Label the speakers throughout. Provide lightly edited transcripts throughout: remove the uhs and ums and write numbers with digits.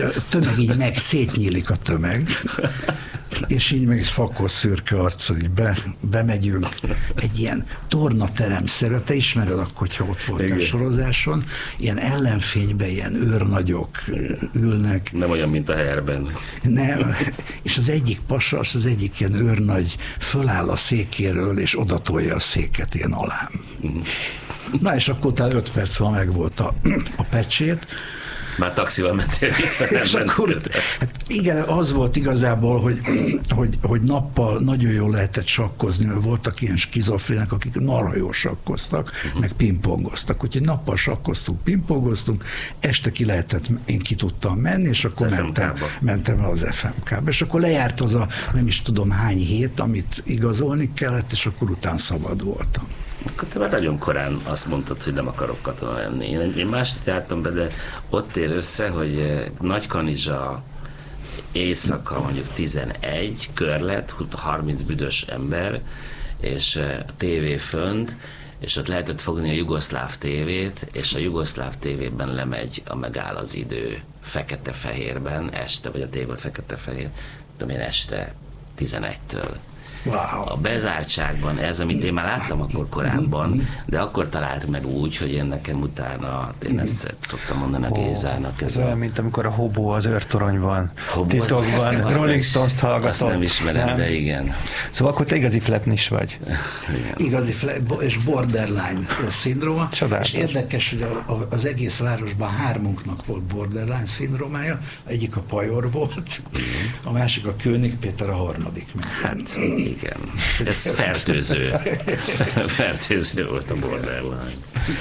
Speaker 1: tömeg így meg, szétnyílik a tömeg, és így meg fakos szürke arccal így bemegyünk egy ilyen tornateremszerű, te ismered akkor, hogyha ott voltál sorozáson, ilyen ellenfényben ilyen őrnagyok ülnek.
Speaker 2: Nem olyan, mint a Herben.
Speaker 1: Nem, és az egyik pasas, az egyik ilyen őrnagy föláll a székéről, és odatolja a széket ilyen alám. Na, és akkor utána 5 perc van, meg volt a pecsét.
Speaker 2: Már taxival mentél vissza, nem
Speaker 1: hát igen, az volt igazából, hogy nappal nagyon jól lehetett sakkozni, mert voltak ilyen skizofrének, akik narra jól sakkoztak, meg pingpongoztak. Úgyhogy nappal sakkoztunk, pingpongoztunk, este én ki tudtam menni, és akkor mentem el az FMK-ba. És akkor lejárt az a nem is tudom hány hét, amit igazolni kellett, és akkor után szabad voltam.
Speaker 2: Akkor te már nagyon korán azt mondtad, hogy nem akarok katona lenni. Én máshogy jártam be, de ott ér össze, hogy Nagykanizsa éjszaka mondjuk 11, körlet, 30 büdös ember, és a tévé fönt, és ott lehetett fogni a jugoszláv tévét, és a jugoszláv tévében lemegy a Megáll az idő fekete-fehérben, este, vagy a tévé fekete-fehér, tudom én, este 11-től.
Speaker 1: Wow.
Speaker 2: A bezártságban ez, amit én már láttam akkor korábban, de akkor talált meg úgy, hogy én nekem utána, én ezt szoktam mondani a Gézának.
Speaker 3: Ez olyan, mint amikor a Hobó az őrtoronyban, titokban, Rolling Stones-t hallgatott.
Speaker 2: Azt nem ismerem, nem? De igen.
Speaker 3: Szóval akkor te igazi flepnis vagy.
Speaker 1: Igazi és borderline szindróma.
Speaker 3: Csodálatos.
Speaker 1: És érdekes, hogy az egész városban 3-unknak volt borderline szindrómája. Egyik a Pajor volt, a másik a König Péter, a harmadik.
Speaker 2: Hát igen, ez fertőző. Fertőző volt a borderline.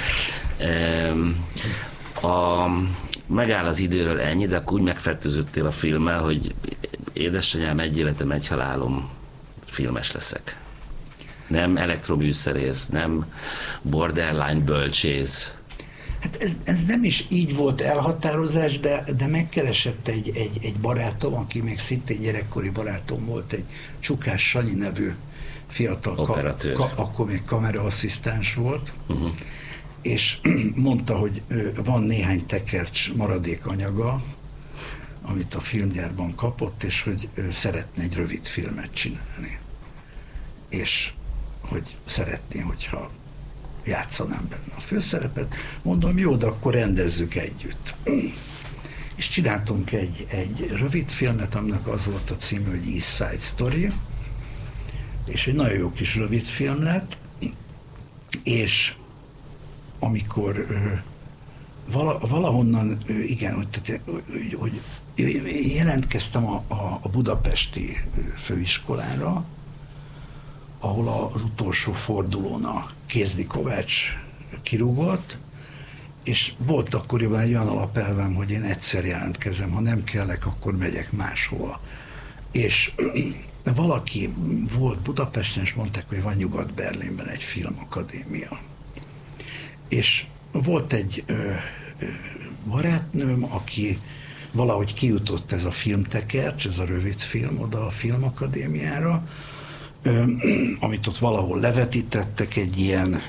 Speaker 2: Megáll az időről ennyi, de akkor úgy megfertőzöttél a filmmel, hogy édesanyám, egy életem, egy halálom, filmes leszek. Nem elektroműszerész, nem borderline bölcsész.
Speaker 1: Hát ez nem is így volt elhatározás, de megkeresett egy barátom, aki még szintén gyerekkori barátom volt, egy Csukás Sanyi nevű fiatal
Speaker 2: operatőr.
Speaker 1: Akkor még kameraasszisztens volt, és mondta, hogy van néhány tekercs maradékanyaga, amit a filmgyárban kapott, és hogy szeretne egy rövid filmet csinálni. És hogy szeretné, hogyha játszanám benne a főszerepet. Mondom, jó, de akkor rendezzük együtt. És csináltunk egy rövid filmet, aminek az volt a címe, hogy East Side Story, és egy nagyon jó kis rövid film lett, és amikor valahonnan, igen, hogy jelentkeztem a budapesti főiskolára, ahol az utolsó fordulón a Kézdi Kovács kirúgott, és volt akkoriban egy olyan alapelvem, hogy én egyszer jelentkezem, ha nem kellek, akkor megyek máshova. És valaki volt Budapesten, és mondták, hogy van Nyugat-Berlinben egy filmakadémia. És volt egy barátnőm, aki valahogy kijutott ez a filmtekercs, ez a rövid film oda a filmakadémiára, amit ott valahol levetítettek egy ilyen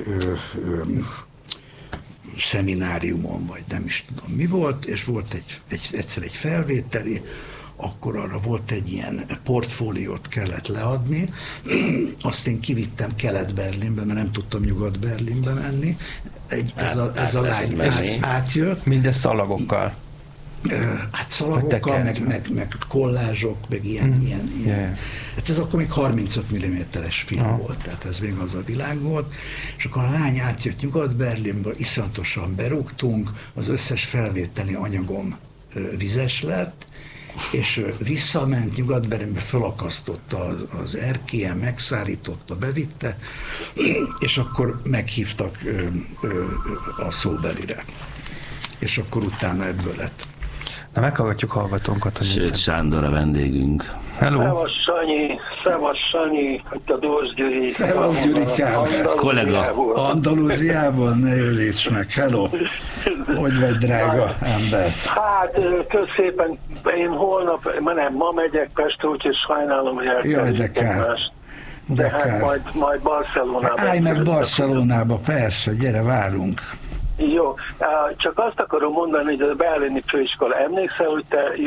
Speaker 1: szemináriumon, vagy nem is tudom mi volt, és volt egyszer egy felvételi, akkor arra volt egy ilyen portfóliót kellett leadni, azt én kivittem Kelet-Berlinbe, mert nem tudtam Nyugat-Berlinbe menni. Ez a lány átjött.
Speaker 3: Mindez szalagokkal.
Speaker 1: Hát szalagokkal, meg kollázsok, meg ilyen. Yeah. Hát ez akkor még 35 mm-es film volt, tehát ez még az a világ volt, és akkor a lány átjött Nyugat-Berlinből, iszonyatosan berúgtunk, az összes felvételi anyagom vizes lett, és visszament Nyugat-Berlinbe, felakasztotta az erkélyen, megszárította, bevitte, és akkor meghívtak a szóbelire. És akkor utána ebből lett.
Speaker 3: Na, meghallgatjuk hallgatónkat.
Speaker 2: Sőt, Sándor a vendégünk.
Speaker 3: Hello.
Speaker 4: Szevasz Sanyi, itt a Dózs Gyuri.
Speaker 1: Szevasz Gyurikám.
Speaker 2: Kollega.
Speaker 1: Andalúziában, ne jöjjéts meg. Hello. Hogy vagy, drága ember?
Speaker 4: Hát, köszépen, én ma megyek Pestre, úgyhogy sajnálom, hogy elkezdtek mást. De hát majd Barcelonába.
Speaker 1: Állj meg Barcelonába, persze, gyere, várunk.
Speaker 4: Jó, csak azt akarom mondani, hogy a berlini főiskola, emlékszel, hogy te